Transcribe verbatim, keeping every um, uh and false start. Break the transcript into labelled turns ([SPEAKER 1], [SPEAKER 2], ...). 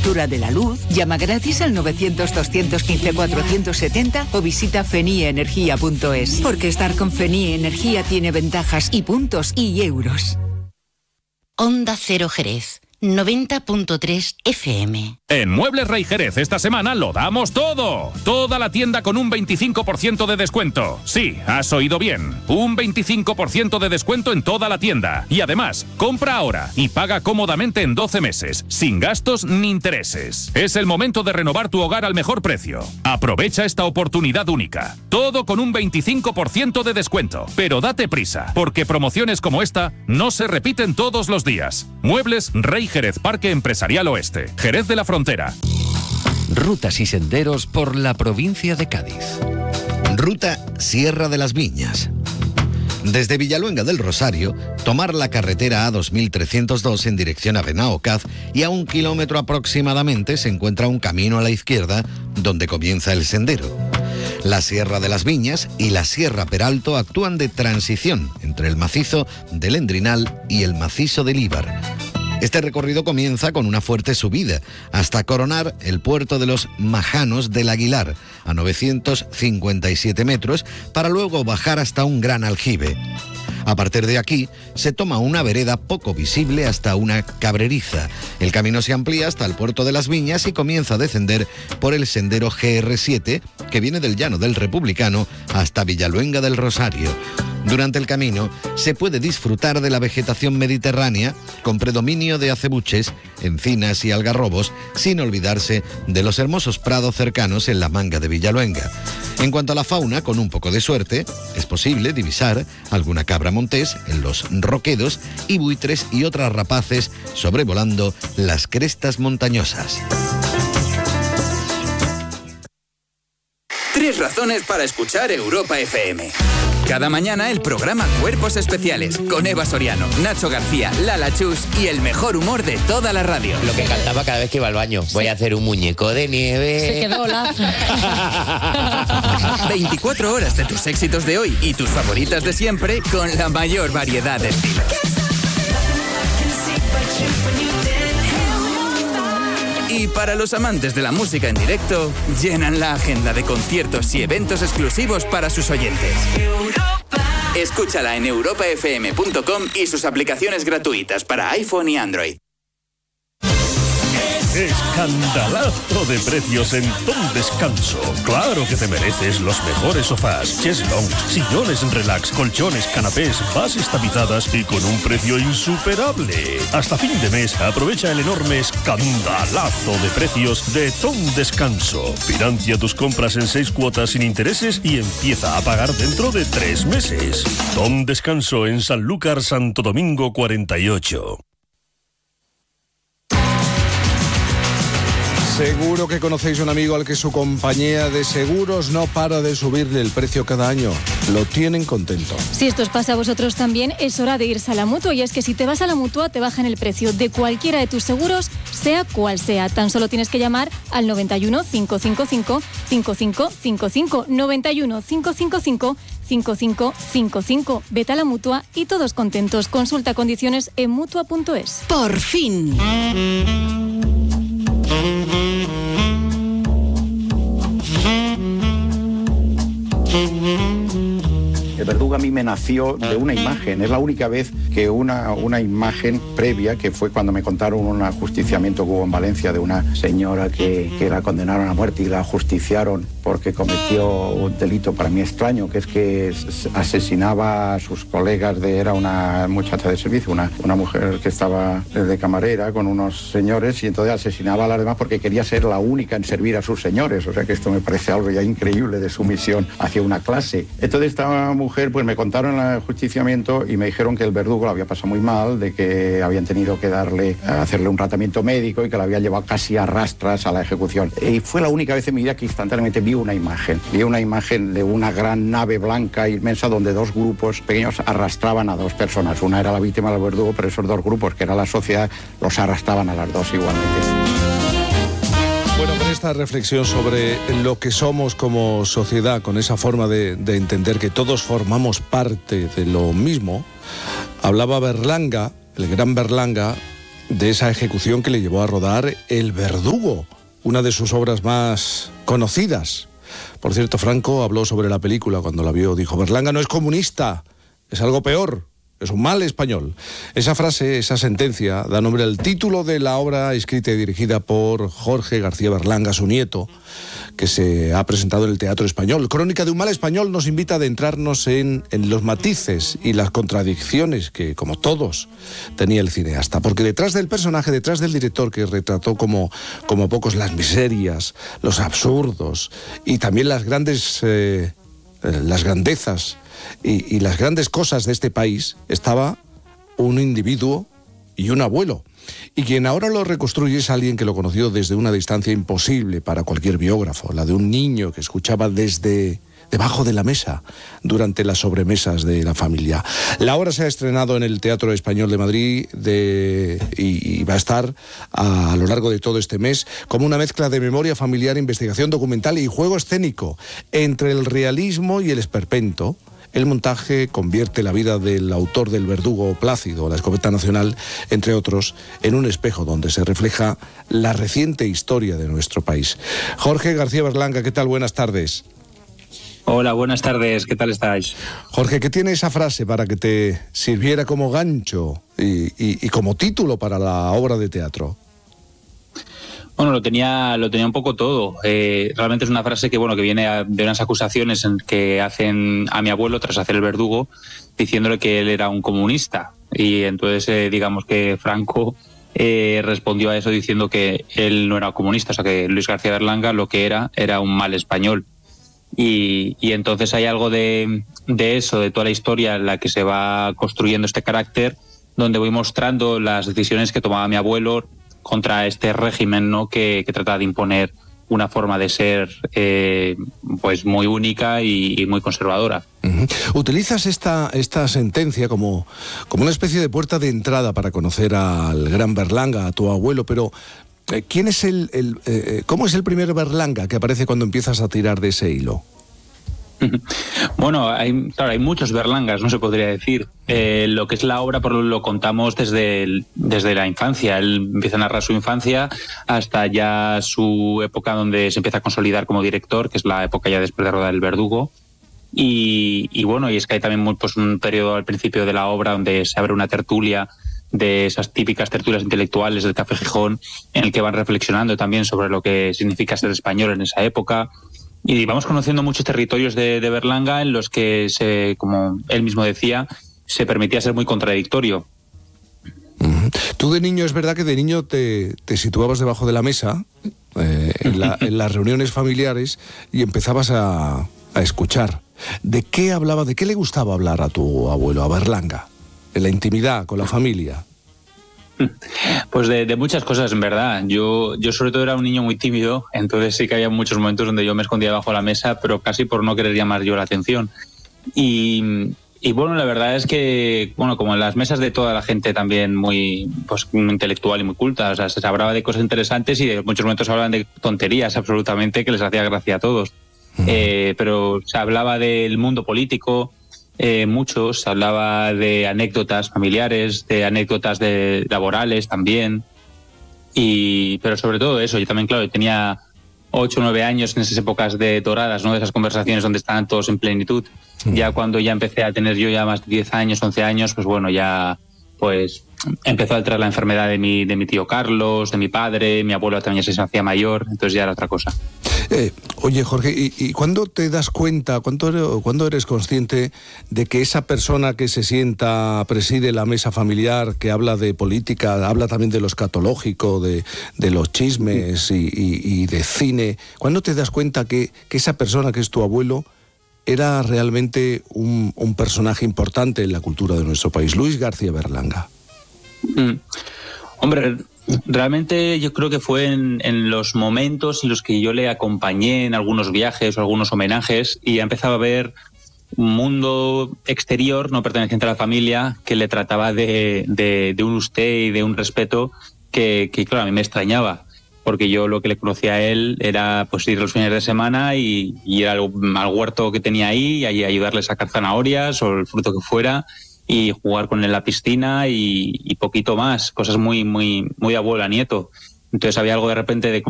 [SPEAKER 1] factura de la luz, llama gratis al novecientos, doscientos quince, cuatrocientos setenta o visita fenieenergia punto es. Porque estar con Fenie Energía tiene ventajas y puntos y euros.
[SPEAKER 2] Onda Cero Jerez, noventa punto tres F M.
[SPEAKER 3] En Muebles Rey Jerez esta semana lo damos todo. Toda la tienda con un veinticinco por ciento de descuento. Sí, has oído bien. Un veinticinco por ciento de descuento en toda la tienda. Y además, compra ahora y paga cómodamente en doce meses, sin gastos ni intereses. Es el momento de renovar tu hogar al mejor precio. Aprovecha esta oportunidad única. Todo con un veinticinco por ciento de descuento. Pero date prisa, porque promociones como esta no se repiten todos los días. Muebles Rey Jerez, Parque Empresarial Oeste, Jerez de la Frontera.
[SPEAKER 4] Rutas y senderos por la provincia de Cádiz.
[SPEAKER 5] Ruta Sierra de las Viñas. Desde Villaluenga del Rosario, tomar la carretera A dos mil trescientos dos en dirección a Benaocaz y a un kilómetro aproximadamente se encuentra un camino a la izquierda donde comienza el sendero. La Sierra de las Viñas y la Sierra Peralto actúan de transición entre el macizo del Endrinal y el macizo del Íbar. Este recorrido comienza con una fuerte subida hasta coronar el puerto de los Majanos del Aguilar, a novecientos cincuenta y siete metros, para luego bajar hasta un gran aljibe. A partir de aquí, se toma una vereda poco visible hasta una cabreriza. El camino se amplía hasta el puerto de las Viñas y comienza a descender por el sendero G R siete, que viene del Llano del Republicano hasta Villaluenga del Rosario. Durante el camino se puede disfrutar de la vegetación mediterránea con predominio de acebuches, encinas y algarrobos, sin olvidarse de los hermosos prados cercanos en la Manga de Villaluenga. En cuanto a la fauna, con un poco de suerte, es posible divisar alguna cabra montés en los roquedos y buitres y otras rapaces sobrevolando las crestas montañosas.
[SPEAKER 6] Tres razones para escuchar Europa F M. Cada mañana el programa Cuerpos Especiales con Eva Soriano, Nacho García, Lala Chus y el mejor humor de toda la radio.
[SPEAKER 7] Lo que cantaba cada vez que iba al baño. Voy a hacer un muñeco de nieve.
[SPEAKER 8] Se quedó la...
[SPEAKER 6] veinticuatro horas de tus éxitos de hoy y tus favoritas de siempre con la mayor variedad de estilos. Y para los amantes de la música en directo, llenan la agenda de conciertos y eventos exclusivos para sus oyentes. Escúchala en europa f m punto com y sus aplicaciones gratuitas para iPhone y Android.
[SPEAKER 9] Escandalazo de precios en Tom Descanso. Claro que te mereces los mejores sofás, cheslongs, sillones relax, colchones, canapés, bases tapizadas y con un precio insuperable. Hasta fin de mes aprovecha el enorme escandalazo de precios de Tom Descanso. Financia tus compras en seis cuotas sin intereses y empieza a pagar dentro de tres meses. Tom Descanso en Sanlúcar, Santo Domingo cuarenta y ocho.
[SPEAKER 10] Seguro que conocéis un amigo al que su compañía de seguros no para de subirle el precio cada año. Lo tienen contento.
[SPEAKER 8] Si esto os pasa a vosotros también, es hora de irse a la Mutua. Y es que si te vas a la Mutua, te bajan el precio de cualquiera de tus seguros, sea cual sea. Tan solo tienes que llamar al noventa y uno, cinco cinco cinco, cinco cinco cinco cinco. noventa y uno, cinco cinco cinco, cinco cinco cinco cinco. Vete a la Mutua y todos contentos. Consulta condiciones en mutua punto es.
[SPEAKER 2] Por fin.
[SPEAKER 11] El Verdugo a mí me nació de una imagen. Es la única vez que una, una imagen previa, que fue cuando me contaron un ajusticiamiento que hubo en Valencia de una señora que, que la condenaron a muerte y la ajusticiaron porque cometió un delito para mí extraño, que es que asesinaba a sus colegas. De, era una muchacha de servicio, una, una mujer que estaba de camarera con unos señores, y entonces asesinaba a las demás porque quería ser la única en servir a sus señores. O sea que esto me parece algo ya increíble de su misión hacia una clase. Entonces esta mujer, pues me contaron el ajusticiamiento y me dijeron que el Verdugo lo había pasado muy mal, de que habían tenido que darle, hacerle un tratamiento médico y que la había llevado casi a rastras a la ejecución. Y fue la única vez en mi vida que instantáneamente vi una imagen. Vi una imagen de una gran nave blanca inmensa donde dos grupos pequeños arrastraban a dos personas. Una era la víctima del Verdugo, pero esos dos grupos, que era la sociedad, los arrastraban a las dos igualmente.
[SPEAKER 10] Bueno, con esta reflexión sobre lo que somos como sociedad, con esa forma de, de entender que todos formamos parte de lo mismo, hablaba Berlanga, el gran Berlanga, de esa ejecución que le llevó a rodar El Verdugo, una de sus obras más conocidas. Por cierto, Franco habló sobre la película cuando la vio. Dijo: Berlanga no es comunista, es algo peor, es un mal español. Esa frase, esa sentencia, da nombre al título de la obra escrita y dirigida por Jorge García Berlanga, su nieto, que se ha presentado en el Teatro Español. Crónica de un mal español nos invita a adentrarnos en, en los matices y las contradicciones que, como todos, tenía el cineasta. Porque detrás del personaje, detrás del director, que retrató como, como pocos las miserias, los absurdos y también las grandes, eh, eh, las grandezas y, y las grandes cosas de este país, estaba un individuo y un abuelo. Y quien ahora lo reconstruye es alguien que lo conoció desde una distancia imposible para cualquier biógrafo, la de un niño que escuchaba desde debajo de la mesa durante las sobremesas de la familia. La obra se ha estrenado en el Teatro Español de Madrid de, y, y va a estar a, a lo largo de todo este mes como una mezcla de memoria familiar, investigación documental y juego escénico entre el realismo y el esperpento. El montaje convierte la vida del autor del Verdugo, Plácido, La Escopeta Nacional, entre otros, en un espejo donde se refleja la reciente historia de nuestro país. Jorge García Berlanga, ¿qué tal? Buenas tardes.
[SPEAKER 12] Hola, buenas tardes, ¿qué tal estáis?
[SPEAKER 10] Jorge, ¿qué tiene esa frase para que te sirviera como gancho y, y, y como título para la obra de teatro?
[SPEAKER 12] Bueno, lo tenía, lo tenía un poco todo. Eh, realmente es una frase que, bueno, que viene a, de unas acusaciones en que hacen a mi abuelo tras hacer El Verdugo, diciéndole que él era un comunista. Y entonces, eh, digamos que Franco eh, respondió a eso diciendo que él no era comunista, o sea que Luis García Berlanga lo que era era un mal español. Y, y entonces hay algo de, de eso, de toda la historia en la que se va construyendo este carácter, donde voy mostrando las decisiones que tomaba mi abuelo contra este régimen, ¿no?, que, que trata de imponer una forma de ser eh, pues muy única y, y muy conservadora.
[SPEAKER 10] Uh-huh. Utilizas esta, esta sentencia como, como una especie de puerta de entrada para conocer al gran Berlanga, a tu abuelo, pero eh, ¿quién es el, el eh, cómo es el primer Berlanga que aparece cuando empiezas a tirar de ese hilo?
[SPEAKER 12] Bueno, hay, claro, hay muchos Berlangas, no se podría decir. Eh, lo que es la obra por lo, lo contamos desde, el, desde la infancia. Él empieza a narrar su infancia hasta ya su época donde se empieza a consolidar como director, que es la época ya después de rodar El Verdugo. Y, y bueno, y es que hay también pues, un periodo al principio de la obra donde se abre una tertulia, de esas típicas tertulias intelectuales del Café Gijón, en el que van reflexionando también sobre lo que significa ser español en esa época. Y vamos conociendo muchos territorios de, de Berlanga en los que, se, como él mismo decía, se permitía ser muy contradictorio.
[SPEAKER 10] Uh-huh. Tú de niño, es verdad que de niño te, te situabas debajo de la mesa, eh, en, la, en las reuniones familiares, y empezabas a, a escuchar. ¿De qué hablaba, de qué le gustaba hablar a tu abuelo, a Berlanga? En la intimidad, con la familia.
[SPEAKER 12] Pues de, de muchas cosas, en verdad. Yo, yo sobre todo era un niño muy tímido, entonces sí que había muchos momentos donde yo me escondía debajo de la mesa, pero casi por no querer llamar yo la atención. Y, y bueno, la verdad es que, bueno, como en las mesas de toda la gente también muy, pues, muy intelectual y muy culta, o sea, se hablaba de cosas interesantes y en muchos momentos hablaban de tonterías absolutamente que les hacía gracia a todos. Uh-huh. Eh, pero se hablaba del mundo político, Eh, muchos, hablaba de anécdotas familiares, de anécdotas de laborales también, y pero sobre todo eso. Yo también, claro, tenía ocho o nueve años en esas épocas de doradas, ¿no?, de esas conversaciones donde estaban todos en plenitud. Mm. Ya cuando ya empecé a tener yo ya más de diez años, once años, pues bueno, ya pues empezó a entrar la enfermedad de mi, de mi tío Carlos, de mi padre, mi abuelo también se hacía mayor, entonces ya era otra cosa.
[SPEAKER 10] Eh, oye, Jorge, ¿y, y cuándo te das cuenta, cuándo, cuándo eres consciente de que esa persona que se sienta, preside la mesa familiar, que habla de política, habla también de lo escatológico, de, de los chismes y, y, y de cine, ¿cuándo te das cuenta que, que esa persona que es tu abuelo era realmente un, un personaje importante en la cultura de nuestro país? Luis García Berlanga.
[SPEAKER 12] Mm. Hombre, realmente yo creo que fue en, en los momentos en los que yo le acompañé en algunos viajes o algunos homenajes y empezaba a ver un mundo exterior no perteneciente a la familia que le trataba de, de, de un usted y de un respeto que, que, claro, a mí me extrañaba. Porque yo lo que le conocía a él era pues ir los fines de semana y, y ir al, al huerto que tenía ahí y ayudarle a sacar zanahorias o el fruto que fuera. y jugar con él en la piscina y, y poquito más, cosas muy, muy, muy abuela, nieto. Entonces había algo de repente de